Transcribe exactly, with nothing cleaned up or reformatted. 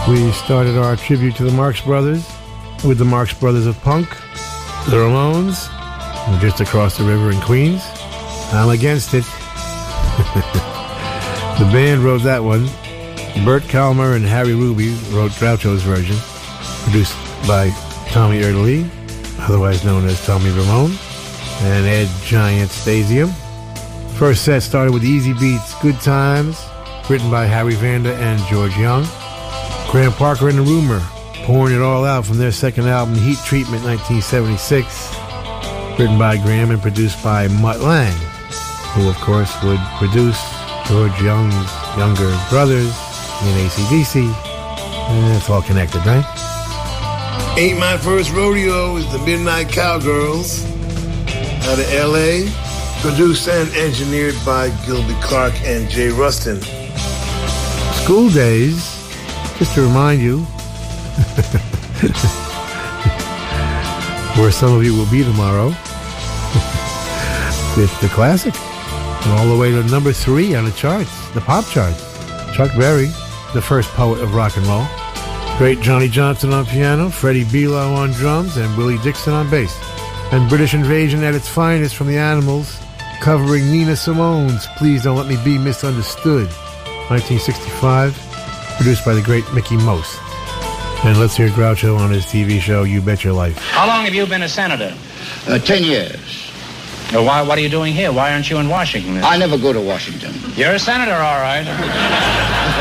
We started our tribute to the Marx Brothers with the Marx Brothers of Punk, the Ramones, just across the river in Queens. I'm against it. The band wrote that one. Bert Kalmer and Harry Ruby wrote Groucho's version, produced by Tommy Erdely, otherwise known as Tommy Ramone, and Ed Giant Stasium. First set started with Easy Beats, Good Times, written by Harry Vanda and George Young. Graham Parker and the Rumor, Pouring It All Out from their second album, Heat Treatment, nineteen seventy-six, written by Graham and produced by Mutt Lange, who, of course, would produce George Young's younger brothers in A C D C. And it's all connected, right? Ain't My First Rodeo is the Midnight Cowgirls out of L A, produced and engineered by Gilby Clarke and Jay Rustin. School Days, just to remind you, where some of you will be tomorrow. It's the classic. And all the way to number three on the charts, the pop charts. Chuck Berry, the first poet of rock and roll. Great Johnny Johnson on piano, Freddie Belo on drums, and Willie Dixon on bass. And British Invasion at its finest from the Animals, covering Nina Simone's Please Don't Let Me Be Misunderstood, nineteen sixty-five, produced by the great Mickey Most. And let's hear Groucho on his T V show, You Bet Your Life. How long have you been a senator? Uh, ten years. Well, why, what are you doing here? Why aren't you in Washington? I never go to Washington. You're a senator, all right.